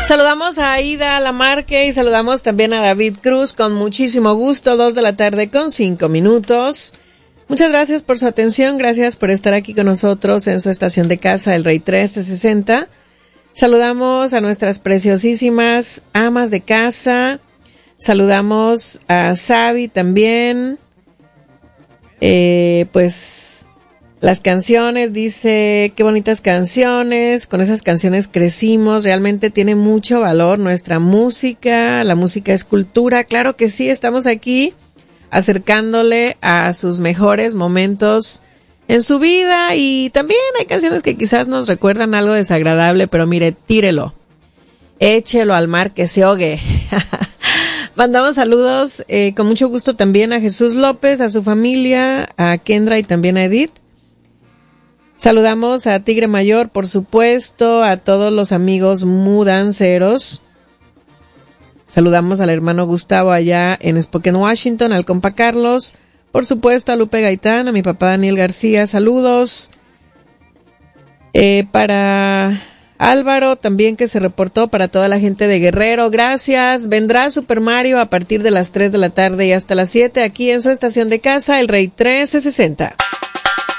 Saludamos a Aida Lamarque y saludamos también a David Cruz con muchísimo gusto, 2:05 p.m. Muchas gracias por su atención, gracias por estar aquí con nosotros en su estación de casa, El Rey 1360. Saludamos a nuestras preciosísimas amas de casa, saludamos a Sabi también, pues las canciones, dice, qué bonitas canciones, con esas canciones crecimos, realmente tiene mucho valor nuestra música, la música es cultura, claro que sí, estamos aquí acercándole a sus mejores momentos en su vida y también hay canciones que quizás nos recuerdan algo desagradable, pero mire, tírelo, échelo al mar que se ahogue. Mandamos saludos con mucho gusto también a Jesús López, a su familia, a Kendra y también a Edith. Saludamos a Tigre Mayor, por supuesto, a todos los amigos mudanceros. Saludamos al hermano Gustavo allá en Spokane, Washington, al compa Carlos, por supuesto a Lupe Gaitán, a mi papá Daniel García, saludos. Para Álvaro también que se reportó, para toda la gente de Guerrero, gracias. Vendrá Super Mario a partir de las 3 de la tarde y hasta las 7 aquí en su estación de casa, El Rey 1360.